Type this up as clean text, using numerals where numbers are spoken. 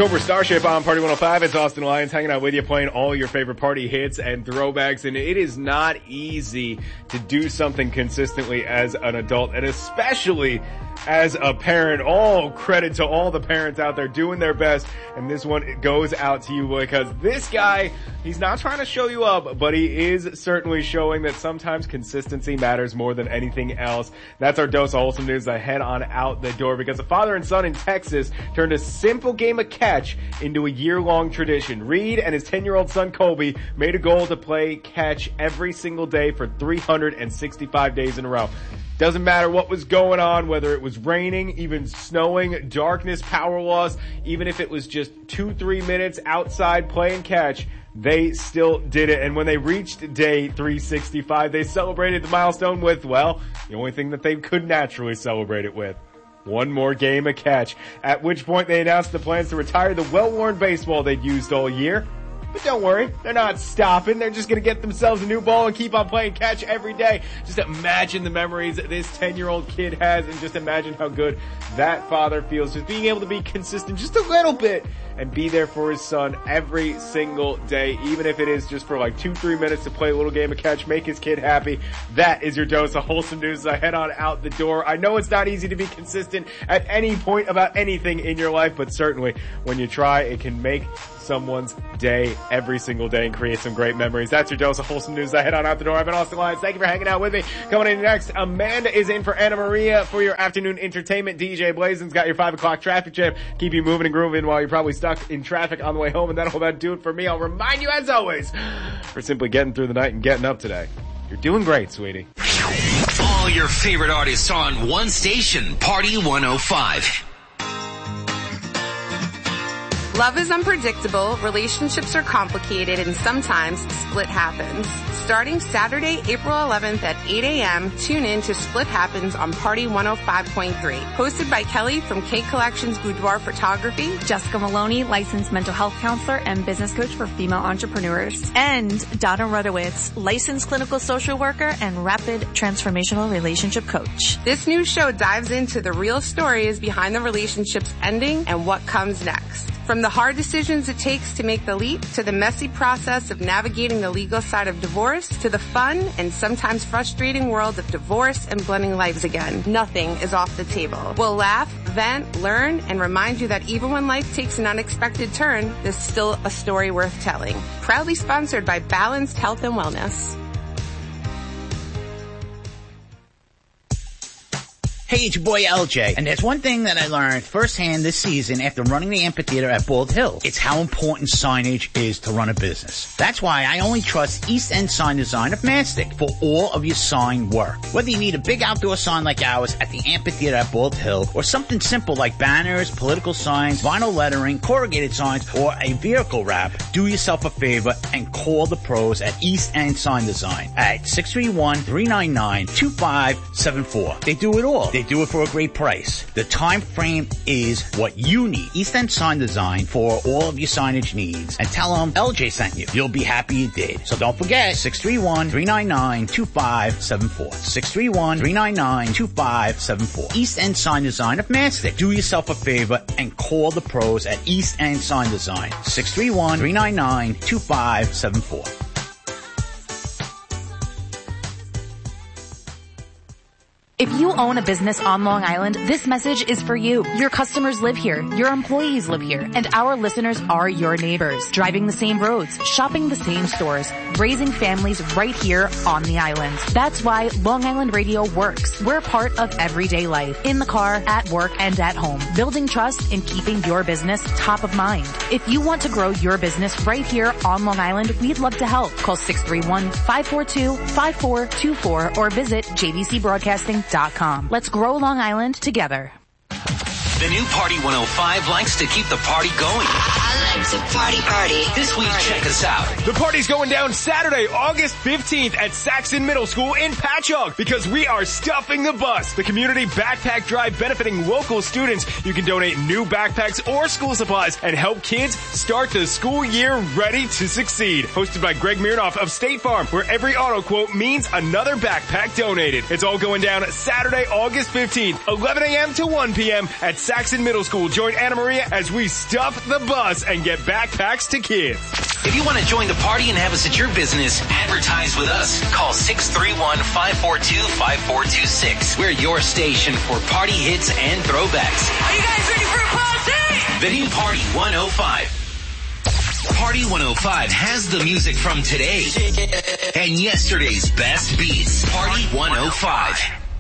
Cobra Starship on Party 105. It's Austin Lyons hanging out with you, playing all your favorite party hits and throwbacks. And it is not easy to do something consistently as an adult, and especially as a parent. All credit to all the parents out there doing their best. And this one goes out to you because this guy, he's not trying to show you up, but he is certainly showing that sometimes consistency matters more than anything else. That's our dose of wholesome news. I head on out the door because a father and son in Texas turned a simple game of catch into a year-long tradition. Reed and his 10-year-old son Colby made a goal to play catch every single day for 365 days in a row. Doesn't matter what was going on, whether it was raining, even snowing, darkness, power loss, even if it was just 2-3 minutes outside playing catch, they still did it. And when they reached day 365, they celebrated the milestone with, well, the only thing that they could naturally celebrate it with: one more game of catch. At which point they announced the plans to retire the well-worn baseball they'd used all year. But don't worry, they're not stopping. They're just going to get themselves a new ball and keep on playing catch every day. Just imagine the memories that this 10-year-old kid has, and just imagine how good that father feels just being able to be consistent just a little bit and be there for his son every single day, even if it is just for like 2-3 minutes to play a little game of catch, make his kid happy. That is your dose of wholesome news as I head on out the door. I know it's not easy to be consistent at any point about anything in your life, but certainly when you try, it can make someone's day every single day and create some great memories. That's your dose of wholesome news. I head on out the door. I've been Austin Lyons. Thank you for hanging out with me. Coming in next, Amanda is in for Anna Maria for your afternoon entertainment. DJ Blazen's got your 5 o'clock traffic jam. Keep you moving and grooving while you're probably stuck in traffic on the way home, and that'll about do it for me. I'll remind you, as always, for simply getting through the night and getting up today. You're doing great, sweetie. All your favorite artists on one station, Party 105. Love is unpredictable, relationships are complicated, and sometimes split happens. Starting Saturday, April 11th at 8 a.m., tune in to Split Happens on Party 105.3. Hosted by Kelly from K Collections Boudoir Photography, Jessica Maloney, licensed mental health counselor and business coach for female entrepreneurs, and Donna Rudowitz, licensed clinical social worker and rapid transformational relationship coach. This new show dives into the real stories behind the relationships ending and what comes next. From the hard decisions it takes to make the leap, to the messy process of navigating the legal side of divorce, to the fun and sometimes frustrating world of divorce and blending lives again. Nothing is off the table. We'll laugh, vent, learn, and remind you that even when life takes an unexpected turn, there's still a story worth telling. Proudly sponsored by Balanced Health and Wellness. Hey, it's your boy LJ, and there's one thing that I learned firsthand this season after running the amphitheater at Bald Hill. It's how important signage is to run a business. That's why I only trust East End Sign Design of Mastic for all of your sign work. Whether you need a big outdoor sign like ours at the amphitheater at Bald Hill, or something simple like banners, political signs, vinyl lettering, corrugated signs, or a vehicle wrap, do yourself a favor and call the pros at East End Sign Design at 631-399-2574. They do it all. They do it for a great price. The time frame is what you need. East End Sign Design for all of your signage needs. And tell them LJ sent you. You'll be happy you did. So don't forget, 631-399-2574. 631-399-2574. East End Sign Design of Mastic. Do yourself a favor and call the pros at East End Sign Design. 631-399-2574. If you own a business on Long Island, this message is for you. Your customers live here, your employees live here, and our listeners are your neighbors, driving the same roads, shopping the same stores, raising families right here on the island. That's why Long Island Radio works. We're part of everyday life, in the car, at work, and at home, building trust and keeping your business top of mind. If you want to grow your business right here on Long Island, we'd love to help. Call 631-542-5424 or visit jbcbroadcasting.com. Let's grow Long Island together. The new Party 105 likes to keep the party going. I like to party. This week, check us out. The party's going down Saturday, August 15th at Saxon Middle School in Patchogue because we are stuffing the bus. The community backpack drive benefiting local students. You can donate new backpacks or school supplies and help kids start the school year ready to succeed. Hosted by Greg Mirnoff of State Farm, where every auto quote means another backpack donated. It's all going down Saturday, August 15th, 11 a.m. to 1 p.m. at Saxon Middle School. Join Anna Maria as we stuff the bus and get backpacks to kids. If you want to join the party and have us at your business, advertise with us. Call 631-542-5426. We're your station for party hits and throwbacks. Are you guys ready for a party? The new Party 105. Party 105 has the music from today and yesterday's best beats. Party 105.